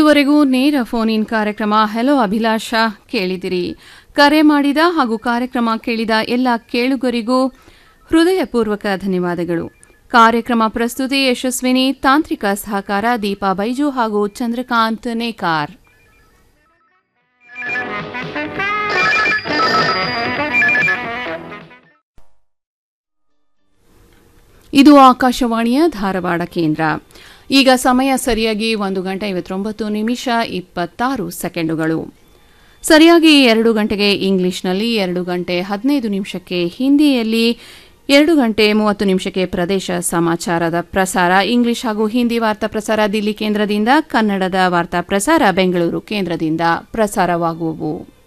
ಇದುವರೆಗೂ ನೇರ phone in ಕಾರ್ಯಕ್ರಮ ಹೆಲೋ ಅಭಿಲಾಷ ಕೇಳಿದಿರಿ. ಕರೆ ಮಾಡಿದ ಹಾಗೂ ಕಾರ್ಯಕ್ರಮ ಕೇಳಿದ ಎಲ್ಲ ಕೇಳುಗರಿಗೂ ಹೃದಯಪೂರ್ವಕ ಧನ್ಯವಾದಗಳು. ಕಾರ್ಯಕ್ರಮ ಪ್ರಸ್ತುತಿ ಯಶಸ್ವಿನಿ, ತಾಂತ್ರಿಕ ಸಹಕಾರ ದೀಪಾ ಬೈಜು ಹಾಗೂ ಚಂದ್ರಕಾಂತ್ ನೇಕಾರ್. ಇದು ಆಕಾಶವಾಣಿಯ ಧಾರವಾಡ ಕೇಂದ್ರ. ಈಗ ಸಮಯ ಸರಿಯಾಗಿ 1:29:26 ಸರಿಯಾಗಿ 2 ಗಂಟೆಗೆ ಇಂಗ್ಲಿಷ್ನಲ್ಲಿ, 2 ಗಂಟೆ 15 ನಿಮಿಷಕ್ಕೆ ಹಿಂದಿಯಲ್ಲಿ, 2 ಗಂಟೆ 30 ನಿಮಿಷಕ್ಕೆ ಪ್ರದೇಶ ಸಮಾಚಾರದ ಪ್ರಸಾರ. ಇಂಗ್ಲಿಷ್ ಹಾಗೂ ಹಿಂದಿ ವಾರ್ತಾ ಪ್ರಸಾರ ದಿಲ್ಲಿ ಕೇಂದ್ರದಿಂದ, ಕನ್ನಡದ ವಾರ್ತಾ ಪ್ರಸಾರ ಬೆಂಗಳೂರು ಕೇಂದ್ರದಿಂದ ಪ್ರಸಾರವಾಗುವವು.